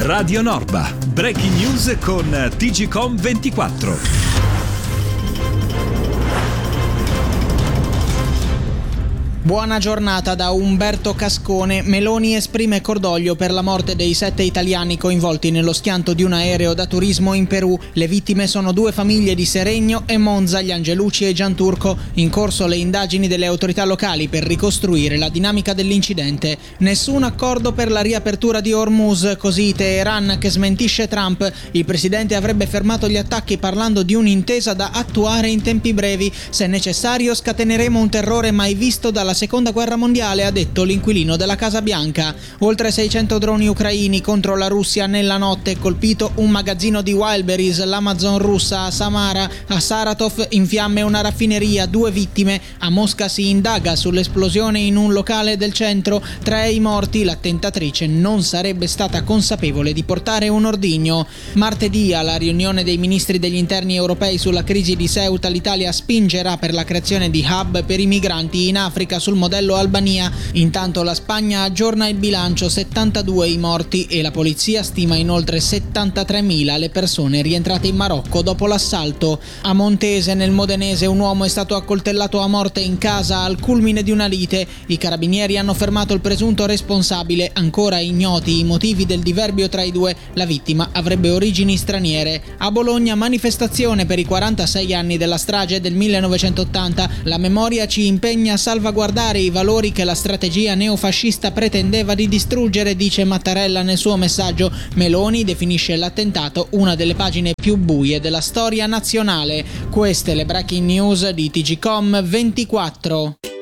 Radio Norba. Breaking news con TGcom 24. Buona giornata da Umberto Cascone. Meloni esprime cordoglio per la morte dei 7 italiani coinvolti nello schianto di un aereo da turismo in Perù. Le vittime sono 2 famiglie di Seregno e Monza, gli Angelucci e Gianturco. In corso le indagini delle autorità locali per ricostruire la dinamica dell'incidente. Nessun accordo per la riapertura di Hormuz, così Teheran che smentisce Trump. Il presidente avrebbe fermato gli attacchi parlando di un'intesa da attuare in tempi brevi. Se necessario scateneremo un terrore mai visto dalla Seconda Guerra Mondiale, ha detto l'inquilino della Casa Bianca. Oltre 600 droni ucraini contro la Russia nella notte, colpito un magazzino di Wildberries, l'Amazon russa a Samara. A Saratov in fiamme una raffineria, 2 vittime. A Mosca si indaga sull'esplosione in un locale del centro, 3 i morti, l'attentatrice non sarebbe stata consapevole di portare un ordigno. Martedì alla riunione dei ministri degli interni europei sulla crisi di Ceuta, l'Italia spingerà per la creazione di hub per i migranti in Africa sul modello Albania. Intanto la Spagna aggiorna il bilancio, 72 i morti e la polizia stima in oltre 73.000 le persone rientrate in Marocco dopo l'assalto. A Montese, nel Modenese, un uomo è stato accoltellato a morte in casa al culmine di una lite. I carabinieri hanno fermato il presunto responsabile, ancora ignoti i motivi del diverbio tra i due. La vittima avrebbe origini straniere. A Bologna manifestazione per i 46 anni della strage del 1980. La memoria ci impegna a salvaguardare i valori che la strategia neofascista pretendeva di distruggere, dice Mattarella nel suo messaggio. Meloni definisce l'attentato una delle pagine più buie della storia nazionale. Queste le breaking news di TGcom 24.